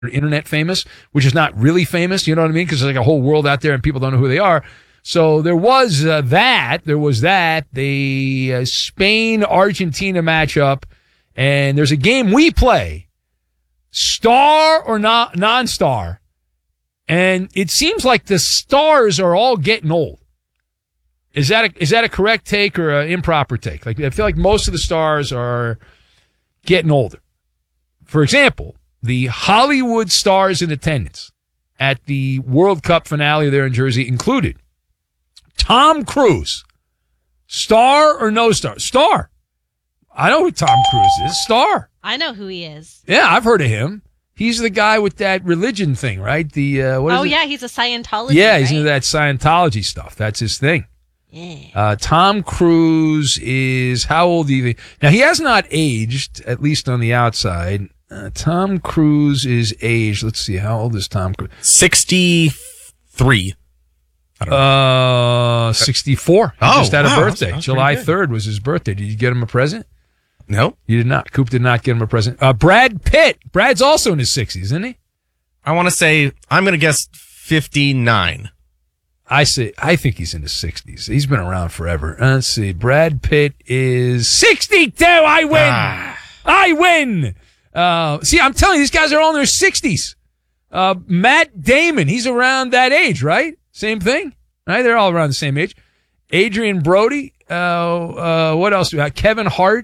internet famous, which is not really famous, you know what I mean? Because there's like a whole world out there and people don't know who they are. So there was that. The Spain-Argentina matchup, and there's a game we play, star or not non-star, and it seems like the stars are all getting old. Is that a correct take or an improper take? Like, I feel like most of the stars are getting older. For example, the Hollywood stars in attendance at the World Cup finale there in Jersey included Tom Cruise. Star or no star? Star. I know who Tom Cruise is. Star. I know who he is. Yeah, I've heard of him. He's the guy with that religion thing, right? Yeah, he's a Scientologist. Yeah, he's into that Scientology stuff. That's his thing. Yeah. Tom Cruise is, how old do you think? Now, he has not aged, at least on the outside. Tom Cruise is aged. Let's see. How old is Tom Cruise? 63. I don't know. 64. He just had a birthday. That's July 3rd was his birthday. Did you get him a present? No. You did not. Coop did not get him a present. Brad Pitt. Brad's also in his 60s, isn't he? I want to say, I'm going to guess 59. I think he's in his 60s. He's been around forever. Let's see. Brad Pitt is 62. I win. I win. See, I'm telling you, these guys are all in their 60s. Matt Damon, he's around that age, right? Same thing, right? They're all around the same age. Adrian Brody. What else do we have? Kevin Hart.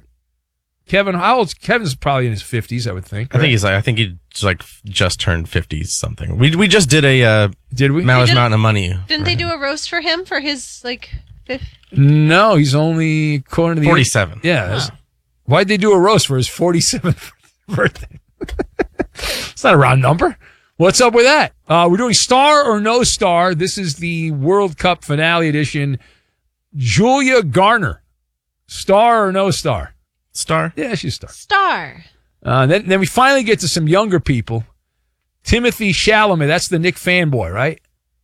How old's Kevin's probably in his 50s, I would think. Right? I think he just turned 50 something. We just did a did we? Malice Mountain of Money. Didn't they do a roast for him for his fifth? No, he's only according to the 47. Yeah. Oh. Why'd they do a roast for his 47th birthday? It's not a round number. What's up with that? We're doing star or no star. This is the World Cup finale edition. Julia Garner. Star or no star? Star? Yeah, she's star. Star. Then we finally get to some younger people. Timothy Chalamet. That's the Nick fanboy, right?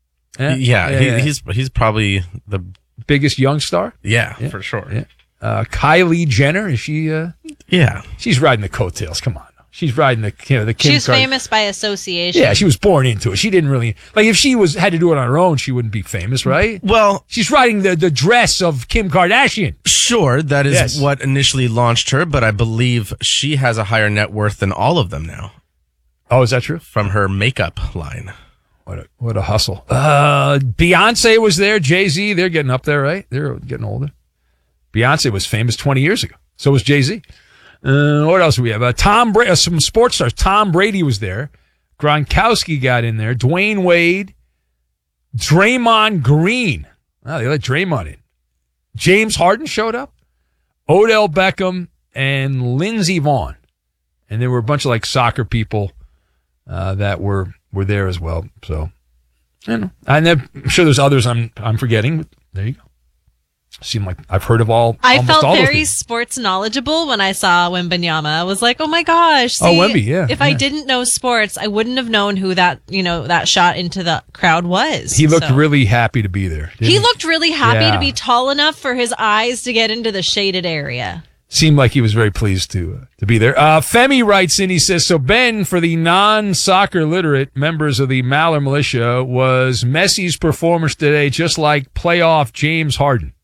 Yeah. He's probably the biggest young star. Yeah, for sure. Yeah. Kylie Jenner. Is she? Yeah. She's riding the coattails. Come on. She's riding the Kim. She's famous by association. Yeah, she was born into it. She didn't really if she had to do it on her own, she wouldn't be famous, right? Well, she's riding the dress of Kim Kardashian. Sure, that is what initially launched her, but I believe she has a higher net worth than all of them now. Oh, is that true? From her makeup line. What a hustle. Beyonce was there. Jay-Z, they're getting up there, right? They're getting older. Beyonce was famous 20 years ago. So was Jay-Z. What else do we have? Tom Brady, some sports stars. Tom Brady was there. Gronkowski got in there. Dwayne Wade. Draymond Green. Oh, they let Draymond in. James Harden showed up. Odell Beckham and Lindsey Vonn. And there were a bunch of soccer people that were there as well. So, I know. I'm sure there's others I'm forgetting. But there you go. Seem like I've heard of all. I felt very sports knowledgeable when I saw Wembanyama. I was like, oh my gosh. See, Wemby, yeah. If I didn't know sports, I wouldn't have known who that shot into the crowd was. He looked really happy to be there. He looked really happy to be tall enough for his eyes to get into the shaded area. Seemed like he was very pleased to be there. Femi writes in, he says, so Ben, for the non-soccer literate members of the Maller Militia, was Messi's performance today just like playoff James Harden?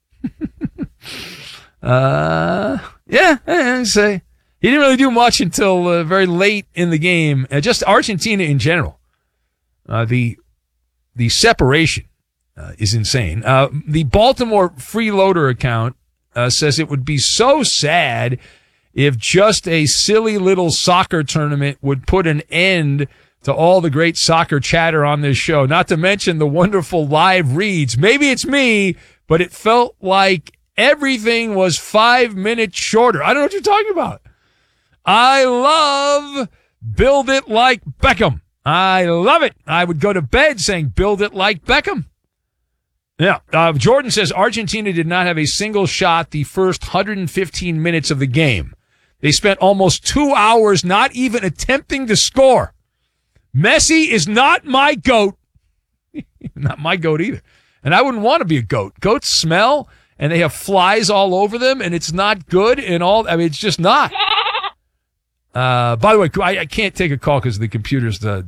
I'd say he didn't really do much until very late in the game. Just Argentina in general. The separation is insane. The Baltimore Freeloader account says it would be so sad if just a silly little soccer tournament would put an end to all the great soccer chatter on this show, not to mention the wonderful live reads. Maybe it's me, but it felt like everything was 5 minutes shorter. I don't know what you're talking about. I love Build It Like Beckham. I love it. I would go to bed saying Build It Like Beckham. Yeah. Jordan says Argentina did not have a single shot the first 115 minutes of the game. They spent almost 2 hours not even attempting to score. Messi is not my GOAT. Not my GOAT either. And I wouldn't want to be a goat. Goats smell, and they have flies all over them, and it's not good and all. I mean, it's just not. By the way, I can't take a call because the computer's